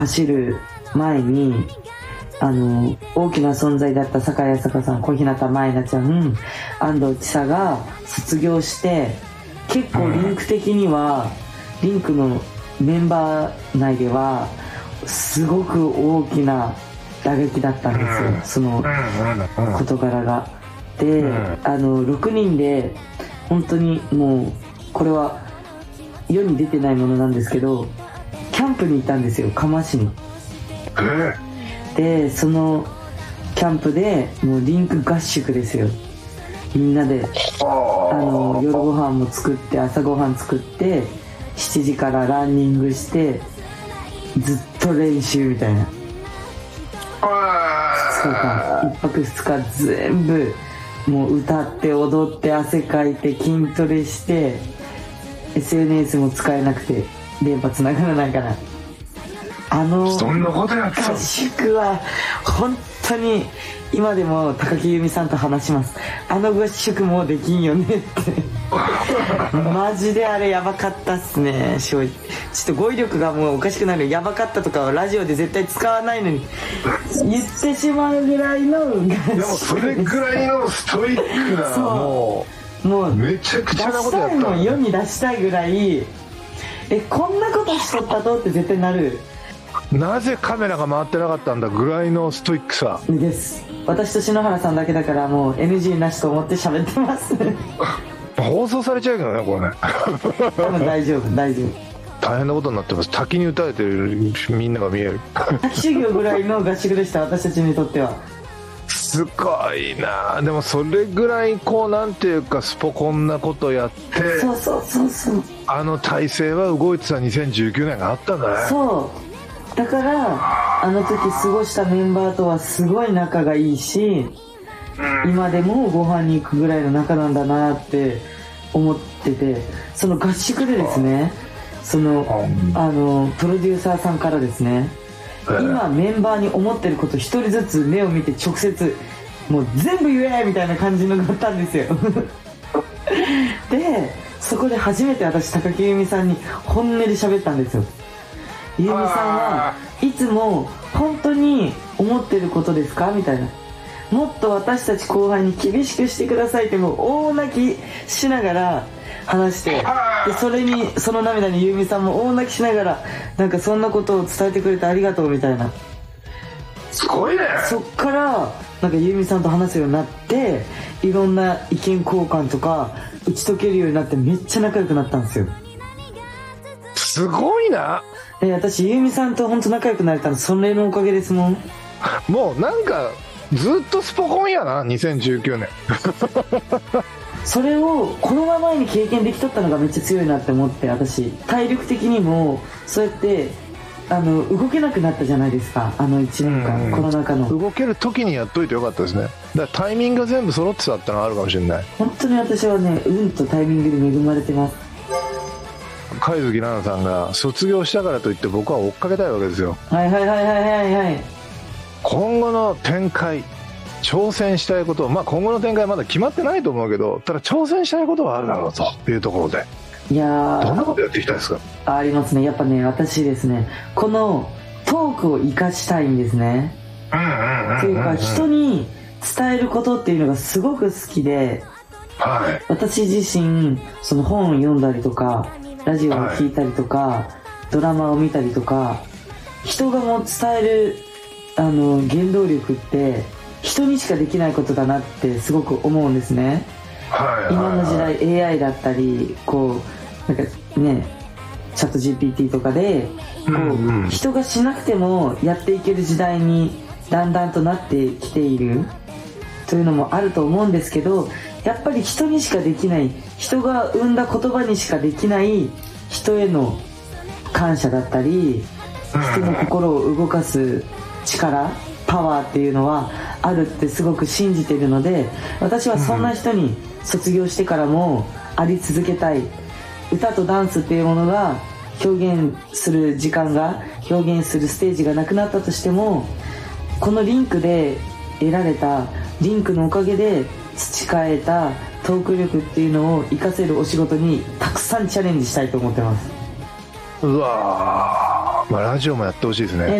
走る前に大きな存在だった酒井朝香さん、小日向舞菜ちゃん、安藤千沙が卒業して、結構リンク的には、リンクのメンバー内ではすごく大きな打撃だったんですよ、その事柄が。で、6人で本当にもうこれは世に出てないものなんですけど、キャンプに行ったんですよ、嘉麻市に。でそのキャンプでもうリンク合宿ですよ。みんなで夜ご飯も作って、朝ご飯作って、7時からランニングしてずっと練習みたいな。2日間、1泊2日全部もう歌って踊って汗かいて筋トレして、 SNS も使えなくて電波つながらないから、 そんなことやってた。 合宿は本当に今でも高木由美さんと話します。合宿もうできんよねってマジであれやばかったっすね。正直ちょっと語彙力がもうおかしくなる。やばかったとかはラジオで絶対使わないのに言ってしまうぐらいの合宿。 でもそれぐらいのストイックな、もうめちゃくちゃなことやった。 出したいの、世に出したいぐらい、こんなことしとったとって絶対なる。 なぜカメラが回ってなかったんだぐらいのストイックさです。私と篠原さんだけだからもう NG なしと思って喋ってます放送されちゃうけどね、これね多分大丈夫大丈夫。 大変なことになってます。滝に打たれてるみんなが見える滝修行ぐらいの合宿でした、私たちにとっては。 すごいな。でもそれぐらいこうなんていうかスポコンなことやって、 そうそうそうそう、 体制は動いてた2019年があったんだね。 そうだから時過ごしたメンバーとはすごい仲がいいし、今でもご飯に行くぐらいの仲なんだなって思ってて、その合宿でですね、そのプロデューサーさんからですね、今メンバーに思ってること一人ずつ目を見て直接もう全部言えみたいな感じのがあったんですよでそこで初めて私高木由美さんに本音で喋ったんですよ。由美さんはいつも本当に思ってることですかみたいな、もっと私たち後輩に厳しくしてくださいってもう大泣きしながら話して、でその涙に由美さんも大泣きしながら、なんかそんなことを伝えてくれてありがとうみたいな。 すごいね。 そっからなんか由美さんと話すようになって、いろんな意見交換とか打ち解けるようになって、めっちゃ仲良くなったんですよ。 すごいな。 私由美さんと本当仲良くなれたのそれのおかげですもん。 もうなんかずっとスポコンやな2019年それをこのままに経験できとったのがめっちゃ強いなって思って、私体力的にもそうやって動けなくなったじゃないですか、1年間、コロナ禍の。 動ける時にやっといてよかったですね。だからタイミングが全部揃ってたってのがあるかもしれない。 本当に私はね、運とタイミングに恵まれてます。 貝月奈々さんが卒業したからといって僕は追っかけたいわけですよ。 はいはいはいはいはいはい。 今後の展開、挑戦したいこと、今後の展開はまだ決まってないと思うけど、ただ挑戦したいことはあるだろうというところで、 いやどんなことやっていきたいですか？ ありますね。やっぱね、私ですね、このトークを生かしたいんですね。というか人に伝えることっていうのがすごく好きで、私自身その本を読んだりとかラジオを聞いたりとか、ドラマを見たりとか、人がもう伝える原動力って人にしかできないことだなってすごく思うんですね。今の時代 AI だったりなんかね、チャット GPT とかで人がしなくてもやっていける時代にだんだんとなってきているというのもあると思うんですけど、やっぱり人にしかできない、人が生んだ言葉にしかできない人への感謝だったり、人の心を動かす力、パワーっていうのはあるってすごく信じているので、私はそんな人に卒業してからもあり続けたい。歌とダンスっていうものが表現する時間が、表現するステージがなくなったとしても、このリンクで得られた、リンクのおかげで培えたトーク力っていうのを活かせるお仕事にたくさんチャレンジしたいと思ってます。 うわまあ、ラジオもやってほしいですね。